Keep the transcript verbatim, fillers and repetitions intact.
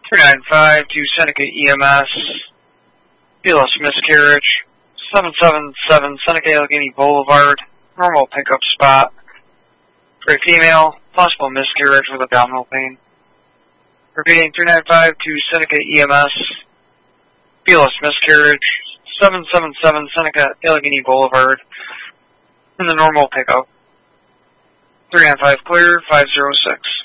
three nine five to Seneca E M S, fearless miscarriage, seven seven seven Seneca Allegheny Boulevard, normal pickup spot, for a female, possible miscarriage with abdominal pain. Repeating, three nine five to Seneca E M S, fearless miscarriage, seven seven seven Seneca Allegheny Boulevard, in the normal pickup. three nine five clear, five zero six.